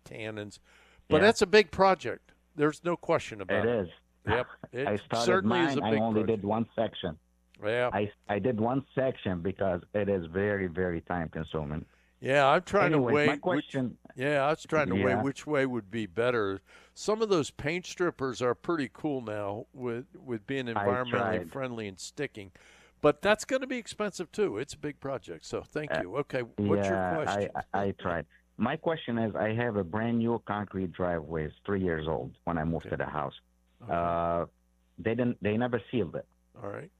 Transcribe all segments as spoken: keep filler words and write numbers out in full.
tannins. But Yeah, that's a big project. There's no question it about it. is. Yep, it I started certainly is mine. a I big only project. did one section. Yeah, I I did one section because it is very very time consuming. yeah. I'm trying to Anyways, my weigh which. question, Yeah, I was trying to weigh yeah, which way would be better. Some of those paint strippers are pretty cool now with with being I environmentally tried. friendly and sticking, but that's going to be expensive too. It's a big project. So thank Uh, you. Okay, what's your yeah, I question? I I tried. My question is, I have a brand new concrete driveway. It's three years old when I moved Okay, to the house. okay, Uh, they didn't. They never sealed it. all right.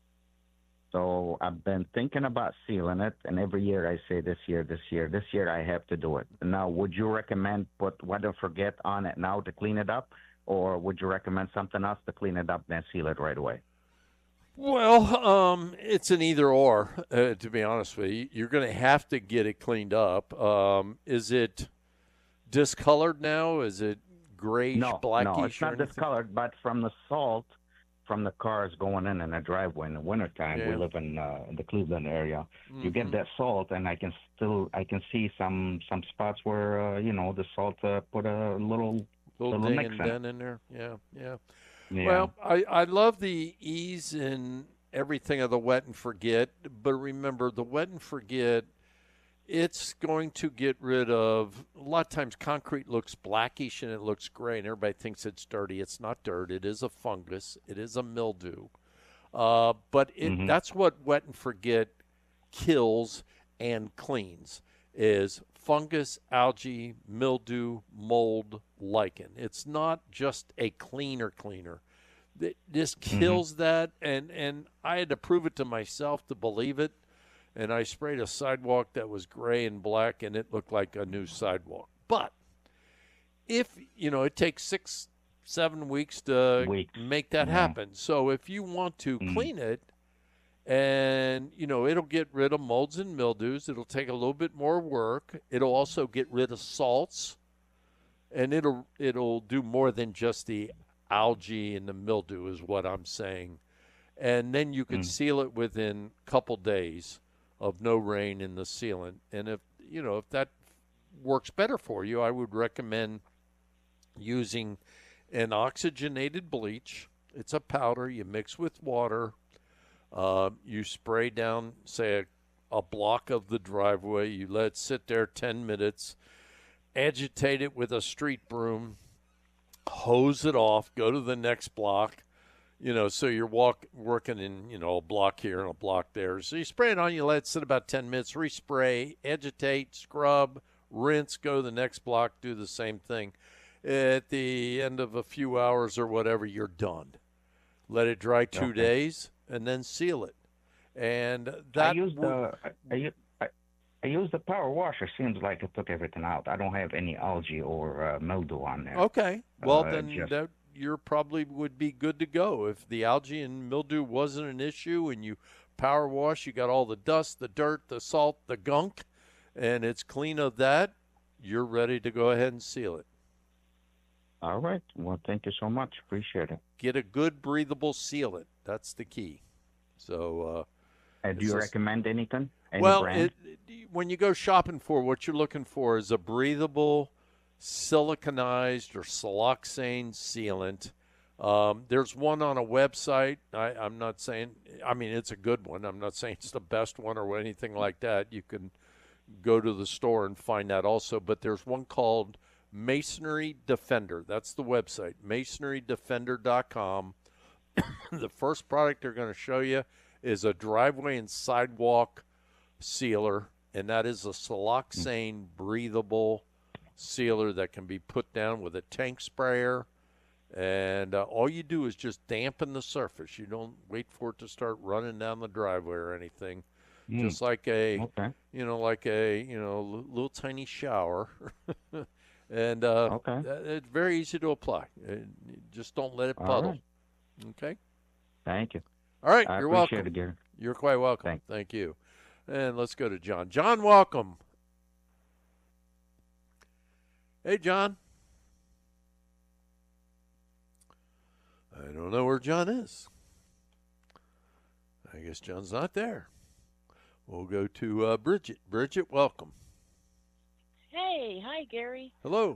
So I've been thinking about sealing it, and every year I say this year, this year, this year I have to do it. Now, would you recommend put Wet and Forget on it now to clean it up, or would you recommend something else to clean it up and seal it right away? Well, um, it's an either or. Uh, to be honest with you, you're going to have to get it cleaned up. Um, is it discolored now? Is it grayish, No, no, it's blackish, or not anything? discolored, but from the salt from the cars going in in the driveway in the wintertime, we Yeah. live in, uh, in the Cleveland area. You get Mm-hmm. that salt, and I can still I can see some some spots where uh, you know the salt uh, put a little Little little ding nicks and in it. dent in there. Yeah, yeah. Yeah. Well, I, I love the ease and everything of the wet and forget, but remember the wet and forget, it's going to get rid of a lot of times concrete looks blackish and it looks gray and everybody thinks it's dirty. It's not dirt. It is a fungus. It is a mildew. Uh, but it Hmm. that's what wet and forget kills and cleans is fungus, algae, mildew, mold, lichen. It's not just a cleaner cleaner. It just Hmm. kills that, and and I had to prove it to myself to believe it. And I sprayed a sidewalk that was gray and black, and it looked like a new sidewalk. But if you know, it takes six, seven weeks to Weeks. make that Yeah. happen. So if you want to Mm. clean it, and you know, it'll get rid of molds and mildews. It'll take a little bit more work. It'll also get rid of salts, and it'll it'll do more than just the algae and the mildew, is what I'm saying. And then you could Mm. seal it within a couple days of no rain in the sealant. And if you know if that works better for you, I would recommend using an oxygenated bleach. It's a powder you mix with water. Uh, you spray down, say, a, a block of the driveway. You let it sit there ten minutes. Agitate it with a street broom. Hose it off. Go to the next block. You know, so you're walk working in, you know, a block here and a block there. So you spray it on, you let it sit about ten minutes, respray, agitate, scrub, rinse, go to the next block, do the same thing. At the end of a few hours or whatever, you're done. Let it dry two Okay. days and then seal it. And I that used would, the I, I, u- I I used the power washer. Seems like it took everything out. I don't have any algae or uh, mildew on there. okay. Well, Uh, then just that you're probably would be good to go. If the algae and mildew wasn't an issue and you power wash, you got all the dust, the dirt, the salt, the gunk, and it's clean of that, you're ready to go ahead and seal it. all right. Well, thank you so much. Appreciate it. Get a good breathable sealant. That's the key. So uh, Uh, do it's you a recommend anything? Any well, brand? it, it- when you go shopping for what you're looking for is a breathable, siliconized or siloxane sealant. Um, there's one on a website. I, I'm not saying, I mean, it's a good one. I'm not saying it's the best one or anything like that. You can go to the store and find that also. But there's one called Masonry Defender. That's the website, masonry defender dot com. The first product they're going to show you is a driveway and sidewalk sealer, and that is a Mm. siloxane breathable sealer that can be put down with a tank sprayer. And uh, all you do is just dampen the surface. You don't wait for it to start running down the driveway or anything. Mm. Just like a, Okay. you know, like a, you know, little tiny shower. and uh, Okay. it's very easy to apply. Uh, just don't let it All puddle. right. Okay. Thank you. All right. I You're appreciate welcome. it, Gary. You're quite welcome. Thank. Thank you. And let's go to John. John, welcome. Hey, John. I don't know where John is. I guess John's not there. We'll go to uh, Bridget. Bridget, welcome. Hey, hi, Gary. Hello.